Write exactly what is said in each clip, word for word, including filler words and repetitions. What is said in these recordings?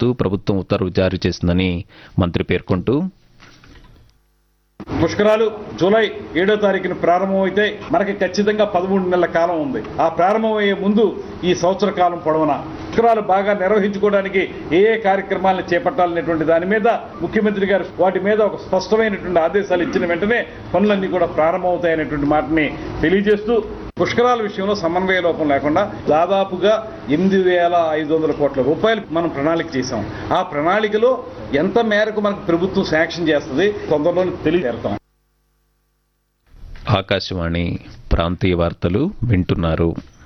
చేస్తూ ప్రభుత్వం ఉత్తర్వు జారీ చేసిందని మంత్రి పేర్కొంటూ, పుష్కరాలు జూలై ఏడో తారీఖున ప్రారంభమైతే మనకి ఖచ్చితంగా పదమూడు నెలల కాలం ఉంది. ఆ ప్రారంభమయ్యే ముందు ఈ సంవత్సర కాలం పొడవునా పుష్కరాలు బాగా నిర్వహించుకోవడానికి ఏ ఏ కార్యక్రమాలను చేపట్టాలనేటువంటి దాని మీద ముఖ్యమంత్రి గారు వాటి మీద ఒక స్పష్టమైనటువంటి ఆదేశాలు ఇచ్చిన వెంటనే పనులన్నీ కూడా ప్రారంభమవుతాయనేటువంటి మాటని తెలియజేస్తూ, పుష్కరాల విషయంలో సమన్వయ లోపం లేకుండా దాదాపుగా ఎనిమిది వేల ఐదు వందల కోట్ల రూపాయలు మనం ప్రణాళిక చేశాం. ఆ ప్రణాళికలో ఎంత మేరకు మనకు ప్రభుత్వం శాంక్షన్ చేస్తుంది తొందరలోనే తెలియజేస్తాం. ఆకాశవాణి ప్రాంతీయ వార్తలు వింటున్నారు.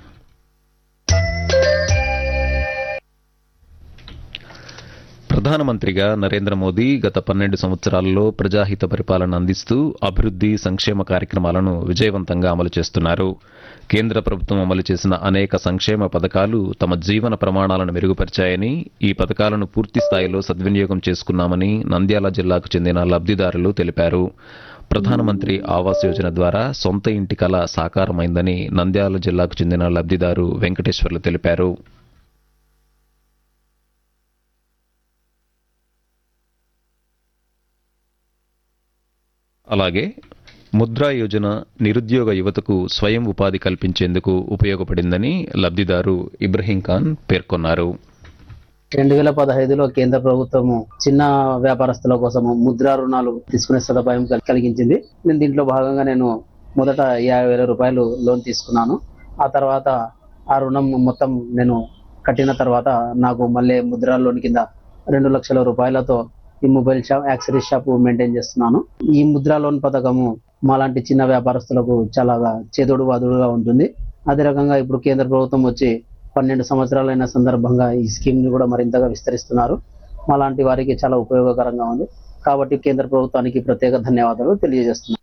ప్రధానమంత్రిగా నరేంద్ర మోదీ గత పన్నెండు సంవత్సరాల్లో ప్రజాహిత పరిపాలన అందిస్తూ అభివృద్ధి, సంక్షేమ కార్యక్రమాలను విజయవంతంగా అమలు చేస్తున్నారు. కేంద్ర ప్రభుత్వం అమలు చేసిన అనేక సంక్షేమ పథకాలు తమ జీవన ప్రమాణాలను మెరుగుపరిచాయని, ఈ పథకాలను పూర్తి స్థాయిలో సద్వినియోగం చేసుకున్నామని నంద్యాల జిల్లాకు చెందిన లబ్ధిదారులు తెలిపారు. ప్రధానమంత్రి ఆవాస్ యోజన ద్వారా సొంత ఇంటి కల సాకారమైందని నంద్యాల జిల్లాకు చెందిన లబ్ధిదారు వెంకటేశ్వర్లు తెలిపారు. అలాగే ముద్రా యోజన నిరుద్యోగ యువతకు స్వయం ఉపాధి కల్పించేందుకు ఉపయోగపడిందని లబ్ధిదారు ఇబ్రహీం ఖాన్ పేర్కొన్నారు. రెండు వేల పదహైదులో కేంద్ర ప్రభుత్వము చిన్న వ్యాపారస్తుల కోసము ముద్రా రుణాలు తీసుకునే సదుపాయం కలిగించింది. నేను దీంట్లో భాగంగా నేను మొదట యాభై వేల రూపాయలు లోన్ తీసుకున్నాను. ఆ తర్వాత ఆ రుణం మొత్తం నేను కట్టిన తర్వాత నాకు మళ్ళీ ముద్రా లోన్ కింద రెండు లక్షల రూపాయలతో ఈ mobile shop, accessories shop maintain చేస్తున్నాను. ఈ ముద్రా లోన్ పథకము మాలాంటి చిన్న వ్యాపారస్తులకు చాలా చేదోడు వాదుడుగా ఉంటుంది. అదే రకంగా ఇప్పుడు కేంద్ర ప్రభుత్వం వచ్చి పన్నెండు సంవత్సరాలైన సందర్భంగా ఈ స్కీమ్ ని కూడా మరింతగా విస్తరిస్తున్నారు. మాలాంటి వారికి చాలా ఉపయోగకరంగా ఉంది. కాబట్టి కేంద్ర ప్రభుత్వానికి ప్రత్యేక ధన్యవాదాలు తెలియజేస్తున్నాను.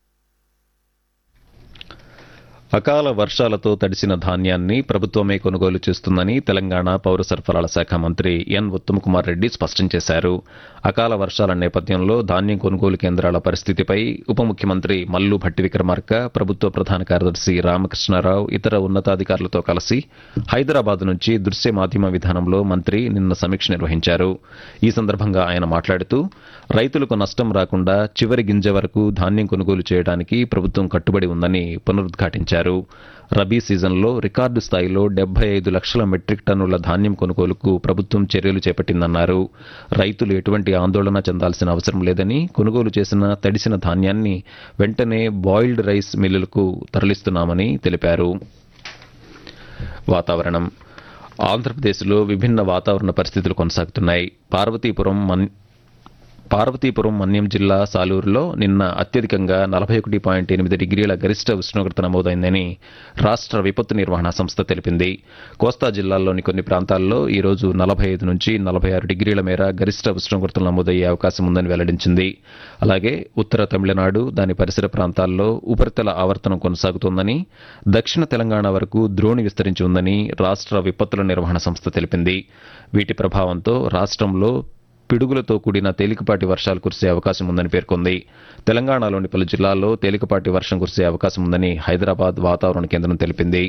అకాల వర్షాలతో తడిసిన ధాన్యాన్ని ప్రభుత్వమే కొనుగోలు చేస్తుందని తెలంగాణ పౌర సరఫరాల శాఖ మంత్రి ఎన్ ఉత్తమ్ కుమార్ రెడ్డి స్పష్టం చేశారు. అకాల వర్షాల నేపథ్యంలో ధాన్యం కొనుగోలు కేంద్రాల పరిస్థితిపై ఉప ముఖ్యమంత్రి మల్లు భట్టి విక్రమార్క, ప్రభుత్వ ప్రధాన కార్యదర్శి రామకృష్ణారావు ఇతర ఉన్నతాధికారులతో కలిసి హైదరాబాద్ నుంచి దృశ్య మాధ్యమ విధానంలో మంత్రి నిన్న సమీక్ష నిర్వహించారు. ఈ సందర్భంగా ఆయన మాట్లాడుతూ, రైతులకు నష్టం రాకుండా చివరి గింజ వరకు ధాన్యం కొనుగోలు చేయడానికి ప్రభుత్వం కట్టుబడి ఉందని పునరుద్ఘాటించారు. రబీ సీజన్లో రికార్డు స్థాయిలో డెబ్బై ఐదు లక్షల మెట్రిక్ టన్నుల ధాన్యం కొనుగోలుకు ప్రభుత్వం చర్యలు చేపట్టిందన్నారు. రైతులు ఎటువంటి ఆందోళన చెందాల్సిన అవసరం లేదని, కొనుగోలు చేసిన తడిసిన ధాన్యాన్ని వెంటనే బాయిల్డ్ రైస్ మిల్లులకు తరలిస్తున్నామని తెలిపారు. వాతావరణం. ఆంధ్రప్రదేశ్లో విభిన్న వాతావరణ పరిస్థితులు కొనసాగుతున్నాయి. పార్వతీపురం మన్ పార్వతీపురం మన్యం జిల్లా సాలూరులో నిన్న అత్యధికంగా నలభై ఒకటి పాయింట్ ఎనిమిది డిగ్రీల గరిష్ట ఉష్ణోగ్రత నమోదైందని రాష్ట్ర విపత్తు నిర్వహణ సంస్థ తెలిపింది. కోస్తా జిల్లాల్లోని కొన్ని ప్రాంతాల్లో ఈ రోజు నలభై ఐదు నుంచి నలభై ఆరు డిగ్రీల మేర గరిష్ట ఉష్ణోగ్రతలు నమోదయ్యే అవకాశం ఉందని వెల్లడించింది. అలాగే ఉత్తర తమిళనాడు, దాని పరిసర ప్రాంతాల్లో ఉపరితల ఆవర్తనం కొనసాగుతోందని, దక్షిణ తెలంగాణ వరకు ద్రోణి విస్తరించి ఉందని రాష్ట్ర విపత్తుల నిర్వహణ సంస్థ తెలిపింది. వీటి ప్రభావంతో రాష్ట్రంలో పిడుగులతో కూడిన తేలికపాటి వర్షాలు కురిసే అవకాశం ఉందని పేర్కొంది. తెలంగాణలోని పలు జిల్లాల్లో తేలికపాటి వర్షం కురిసే అవకాశం ఉందని హైదరాబాద్ వాతావరణ కేంద్రం తెలిపింది.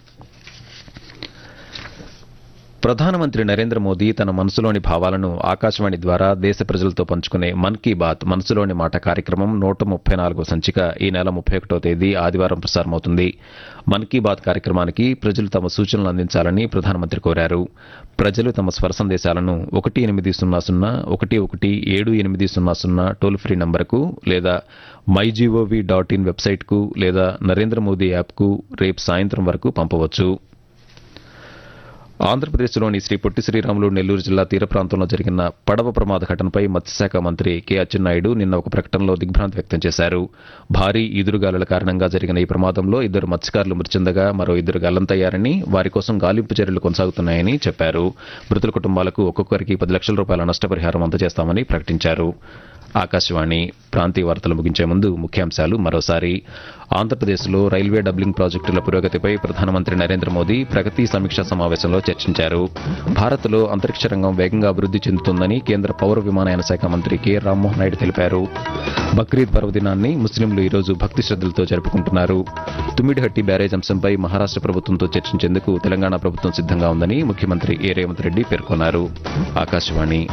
ప్రధానమంత్రి నరేంద్ర మోదీ తన మనసులోని భావాలను ఆకాశవాణి ద్వారా దేశ ప్రజలతో పంచుకునే మన్ కీ బాత్ మనసులోని మాట కార్యక్రమం నూట ముప్పై నాలుగో సంచిక ఈ నెల ముప్పై ఒకటో తేదీ ఆదివారం ప్రసారమవుతుంది. మన్ కీ బాత్ కార్యక్రమానికి ప్రజలు తమ సూచనలు అందించాలని ప్రధానమంత్రి కోరారు. ప్రజలు తమ స్వర సందేశాలను ఒకటి ఎనిమిది సున్నా సున్నా ఒకటి ఒకటి ఏడు ఎనిమిది సున్నా సున్నా టోల్ ఫ్రీ నంబర్కు లేదా మై జీఓవీ డాట్ ఇన్ వెబ్సైట్కు లేదా నరేంద్ర మోదీ యాప్కు రేపు సాయంత్రం వరకు పంపవచ్చు. ఆంధ్రప్రదేశ్లోని శ్రీ పొట్టి శ్రీరాములు నెల్లూరు జిల్లా తీర ప్రాంతంలో జరిగిన పడవ ప్రమాద ఘటనపై మత్స్యశాఖ మంత్రి కె అచ్చెన్నాయుడు నిన్న ఒక ప్రకటనలో దిగ్భ్రాంతి వ్యక్తం చేశారు. భారీ ఈదురుగాలుల కారణంగా జరిగిన ఈ ప్రమాదంలో ఇద్దరు మత్స్యకారులు మృతి చెందగా మరో ఇద్దరు గల్లంతయ్యారని, వారి కోసం గాలింపు చర్యలు కొనసాగుతున్నాయని చెప్పారు. మృతుల కుటుంబాలకు ఒక్కొక్కరికి పది లక్షల రూపాయల నష్టపరిహారం అందజేస్తామని ప్రకటించారు. ఆకాశవాణి ప్రాంతీయ వార్తలు ముగించే ముందు ముఖ్యాంశాలు మరోసారి. ఆంధ్రప్రదేశ్లో రైల్వే డబ్లింగ్ ప్రాజెక్టుల పురోగతిపై ప్రధానమంత్రి నరేంద్ర మోదీ ప్రగతి సమీక్షా సమావేశంలో చర్చించారు. భారత్లో అంతరిక్ష రంగం వేగంగా అభివృద్ధి చెందుతుందని కేంద్ర పౌర విమానయాన శాఖ మంత్రి కె రామ్మోహన్ నాయుడు తెలిపారు. బక్రీద్ పర్వదినాన్ని ముస్లింలు ఈరోజు భక్తి శ్రద్ధలతో జరుపుకుంటున్నారు. తుమ్మిడిహట్టి బ్యారేజ్ అంశంపై మహారాష్ట్ర ప్రభుత్వంతో చర్చించేందుకు తెలంగాణ ప్రభుత్వం సిద్ధంగా ఉందని ముఖ్యమంత్రి ఏ రేవంత్ రెడ్డి పేర్కొన్నారు. ఆకాశవాణి